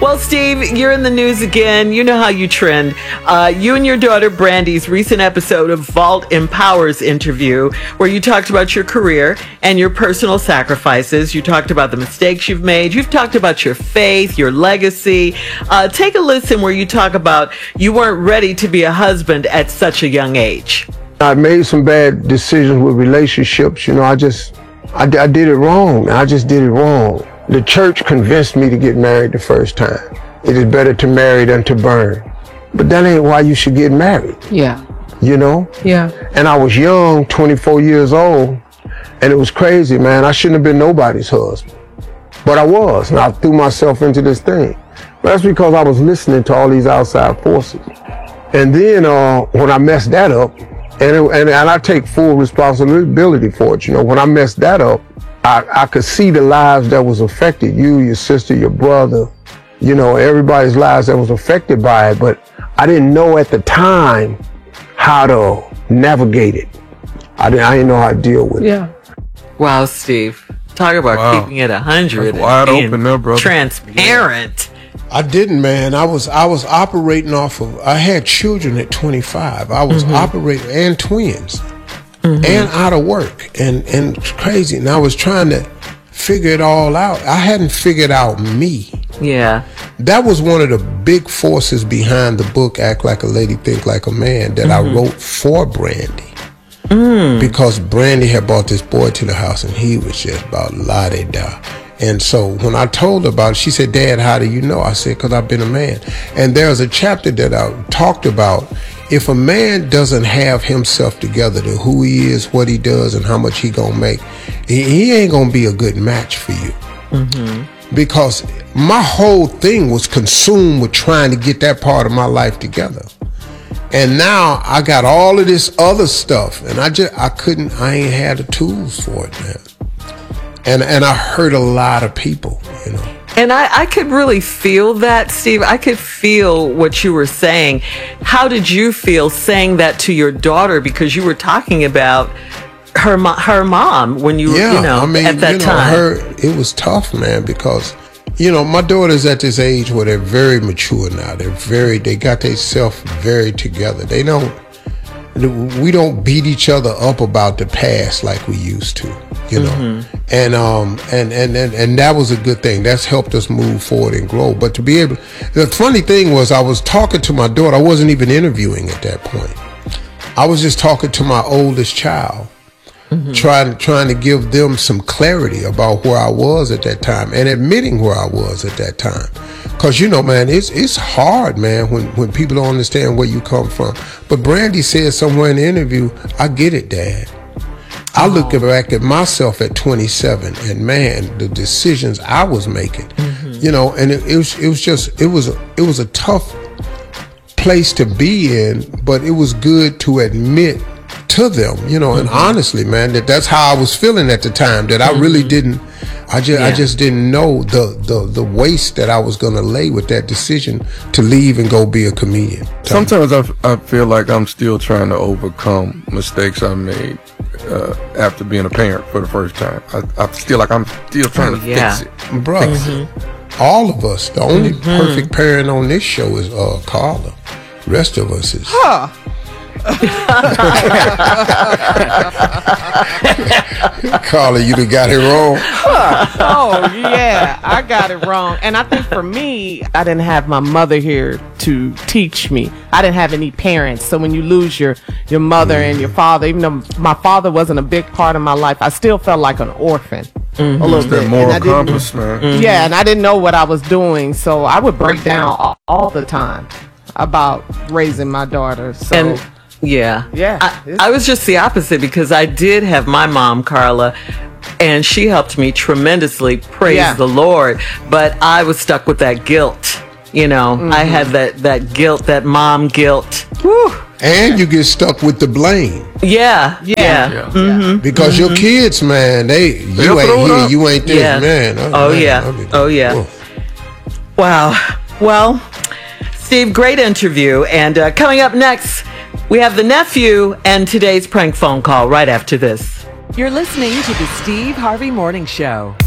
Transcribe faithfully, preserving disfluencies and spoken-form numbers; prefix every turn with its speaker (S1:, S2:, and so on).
S1: Well, Steve, you're in the news again. You know how you trend. Uh, you and your daughter Brandy's recent episode of Vault Empowers interview, where you talked about your career and your personal sacrifices. You talked about the mistakes you've made. You've talked about your faith, your legacy. Uh, take a listen where you talk about you weren't ready to be a husband at such a young age.
S2: I made some bad decisions with relationships. You know, I just, I, I did it wrong. I just did it wrong. The church convinced me to get married the first time. It is better to marry than to burn. But that ain't why you should get married.
S3: Yeah.
S2: You know?
S3: Yeah.
S2: And I was young, twenty-four years old, and it was crazy, man. I shouldn't have been nobody's husband. But I was, and I threw myself into this thing. But that's because I was listening to all these outside forces. And then uh, when I messed that up, and, it, and, and I take full responsibility for it, you know, when I messed that up, I, I could see the lives that was affected, you, your sister, your brother, you know, everybody's lives that was affected by it. But I didn't know at the time how to navigate it. I didn't, I didn't know how to deal with it.
S3: Yeah.
S1: Wow, Steve. Talk about
S4: Wow.
S1: keeping it a hundred.
S4: Wide open there, brother.
S1: Transparent.
S5: I didn't, man. I was I was operating off of. I had children at twenty-five. I was
S1: Mm-hmm.
S5: operating and twins, and out of work, and and crazy. And I was trying to figure it all out. I hadn't figured out me.
S1: Yeah.
S5: That was one of the big forces behind the book "Act Like a Lady, Think Like a Man" that
S1: Mm-hmm.
S5: I wrote for Brandy.
S1: Mm.
S5: Because Brandy had brought this boy to the house and he was just about la-de-da. And so when I told her about it, she said, "Dad, how do you know?" I said, "Because I've been a man." And there's a chapter that I talked about. If a man doesn't have himself together to who he is, what he does, and how much he gonna make, he, he ain't gonna be a good match for you.
S1: Mm-hmm.
S5: Because my whole thing was consumed with trying to get that part of my life together. And now I got all of this other stuff, and I just I couldn't I ain't had the tools for it, man. And and I hurt a lot of people, you know.
S1: And I, I could really feel that, Steve. I could feel what you were saying. How did you feel saying that to your daughter? Because you were talking about her mo- her mom when you were,
S5: Yeah,
S1: you know,
S5: I mean,
S1: at that
S5: you know,
S1: time.
S5: her it was tough, man, because you know, my daughter's at this age where they're very mature now. They're very they got themselves very together. They don't we don't beat each other up about the past like we used to, you know. Mm-hmm. And um and, and and and that was a good thing. That's helped us move forward and grow. But to be able, the funny thing was, I was talking to my daughter. I wasn't even interviewing at that point. I was just talking to my oldest child, mm-hmm. trying trying to give them some clarity about where I was at that time and admitting where I was at that time. Cause you know, man, it's it's hard, man, when, when people don't understand where you come from. But Brandy said somewhere in the interview, "I get it, Dad." I look back at myself at twenty-seven, and man, the decisions I was making, mm-hmm. you know, and it, it was it was just it was a, it was a tough place to be in, but it was good to admit to them, you know, mm-hmm. and honestly, man, that that's how I was feeling at the time. That mm-hmm. I really didn't, I just yeah. I just didn't know the the the waste that I was gonna lay with that decision to leave and go be a comedian.
S4: Sometimes I, I feel like I'm still trying to overcome mistakes I made uh, after being a parent for the first time. I, I feel like I'm still trying
S1: oh,
S4: to
S1: yeah.
S4: fix it.
S5: Bro, mm-hmm. all of us. The only mm-hmm. perfect parent on this show is uh, Carla. Rest of us is.
S3: Huh.
S5: Carla, you done got it wrong.
S3: Oh yeah, I got it wrong. And I think for me, I didn't have my mother here to teach me. I didn't have any parents. So when you lose your your mother mm. and your father, even though my father wasn't a big part of my life, I still felt like an orphan. Mm-hmm. A little
S4: it's
S3: bit.
S4: That moral compass, man.
S3: Mm-hmm. Yeah, and I didn't know what I was doing, so I would break down all, all the time about raising my daughter. So.
S1: And Yeah.
S3: Yeah.
S1: I, I was just the opposite because I did have my mom, Carla, and she helped me tremendously, praise
S3: Yeah.
S1: the Lord. But I was stuck with that guilt. You know, mm-hmm. I had that, that guilt, that mom guilt. Woo.
S5: And you get stuck with the blame.
S1: Yeah. Yeah.
S3: Yeah.
S1: yeah. Mm-hmm.
S5: Because
S1: mm-hmm.
S5: your kids, man, they you
S4: They'll
S5: ain't here,
S4: up.
S5: you ain't this,
S1: Yeah.
S5: man.
S1: Oh,
S5: man,
S1: yeah.
S5: I mean,
S1: Oh, yeah.
S5: whoa.
S1: Wow. Well, Steve, great interview. And uh, coming up next, we have the nephew and today's prank phone call right after this.
S6: You're listening to the Steve Harvey Morning Show.